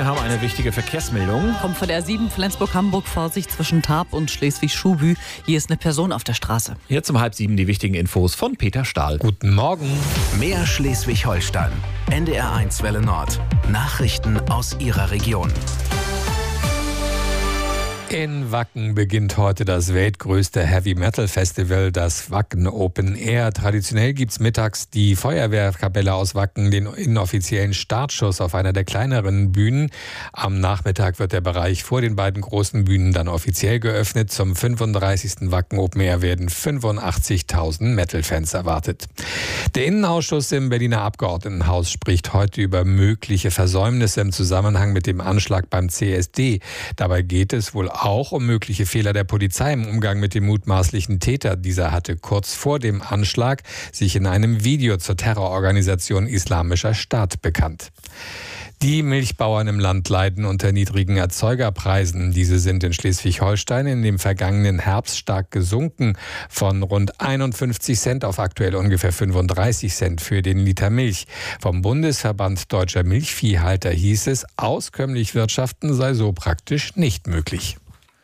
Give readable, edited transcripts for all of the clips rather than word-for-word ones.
wir haben eine wichtige Verkehrsmeldung. Kommt von der A7 Flensburg-Hamburg, Vorsicht zwischen Tarp und Schleswig-Schubü. Hier ist eine Person auf der Straße. Jetzt um 6:30 die wichtigen Infos von Peter Stahl. Guten Morgen. Mehr Schleswig-Holstein. NDR1 Welle Nord. Nachrichten aus Ihrer Region. In Wacken beginnt heute das weltgrößte Heavy-Metal-Festival, das Wacken Open Air. Traditionell gibt's mittags die Feuerwehrkapelle aus Wacken, den inoffiziellen Startschuss auf einer der kleineren Bühnen. Am Nachmittag wird der Bereich vor den beiden großen Bühnen dann offiziell geöffnet. Zum 35. Wacken Open Air werden 85.000 Metal-Fans erwartet. Der Innenausschuss im Berliner Abgeordnetenhaus spricht heute über mögliche Versäumnisse im Zusammenhang mit dem Anschlag beim CSD. Dabei geht es wohl auch um mögliche Fehler der Polizei im Umgang mit dem mutmaßlichen Täter. Dieser hatte kurz vor dem Anschlag sich in einem Video zur Terrororganisation Islamischer Staat bekannt. Die Milchbauern im Land leiden unter niedrigen Erzeugerpreisen. Diese sind in Schleswig-Holstein in dem vergangenen Herbst stark gesunken, von rund 51 Cent auf aktuell ungefähr 35 Cent für den Liter Milch. Vom Bundesverband Deutscher Milchviehhalter hieß es, auskömmlich wirtschaften sei so praktisch nicht möglich.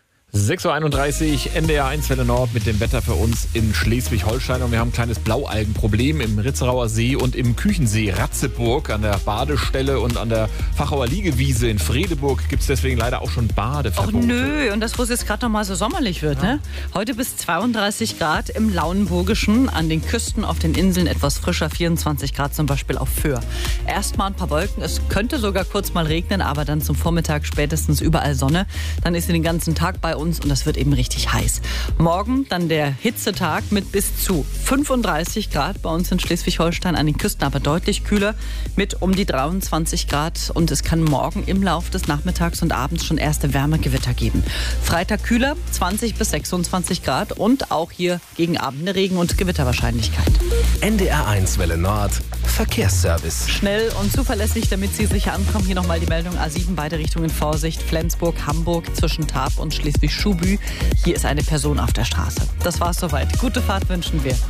6:31 Uhr, NDR1 Welle Nord mit dem Wetter für uns in Schleswig-Holstein. Und wir haben ein kleines Blaualgenproblem im Ritzerauer See und im Küchensee Ratzeburg. An der Badestelle und an der Fachauer Liegewiese in Fredeburg gibt es deswegen leider auch schon Badeverbote. Och nö, und das, wo es jetzt gerade noch mal so sommerlich wird, ne? Heute bis 32 Grad im Lauenburgischen, an den Küsten, auf den Inseln etwas frischer, 24 Grad zum Beispiel auf Föhr. Erstmal ein paar Wolken, es könnte sogar kurz mal regnen, aber dann zum Vormittag spätestens überall Sonne. Dann ist sie den ganzen Tag bei uns und das wird eben richtig heiß. Morgen dann der Hitzetag mit bis zu 35 Grad bei uns in Schleswig-Holstein, an den Küsten aber deutlich kühler mit um die 23 Grad und es kann morgen im Laufe des Nachmittags und abends schon erste Wärmegewitter geben. Freitag kühler, 20 bis 26 Grad und auch hier gegen Abend eine Regen- und Gewitterwahrscheinlichkeit. NDR1 Welle Nord. Verkehrsservice. Schnell und zuverlässig, damit Sie sicher ankommen. Hier nochmal die Meldung A7, beide Richtungen Vorsicht. Flensburg, Hamburg zwischen Tarp und Schleswig-Schubü. Hier ist eine Person auf der Straße. Das war's soweit. Gute Fahrt wünschen wir.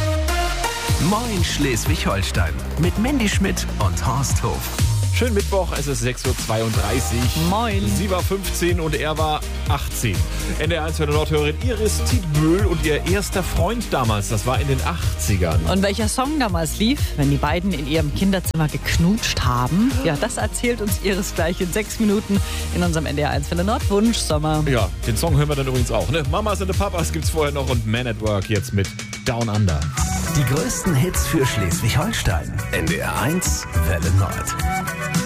Moin Schleswig-Holstein. Mit Mandy Schmidt und Horst Hof. Schönen Mittwoch, es ist 6:32 Uhr. Moin. Sie war 15 und er war 18. NDR1 Welle Nord-Hörerin Iris Tietbühl und ihr erster Freund damals, das war in den 80ern. Und welcher Song damals lief, wenn die beiden in ihrem Kinderzimmer geknutscht haben? Ja, das erzählt uns Iris gleich in 6 Minuten in unserem NDR1 Welle Nord Wunschsommer. Ja, den Song hören wir dann übrigens auch. Ne? Mamas and the Papas gibt's vorher noch und Man at Work jetzt mit Down Under. Die größten Hits für Schleswig-Holstein. NDR1 Welle Nord.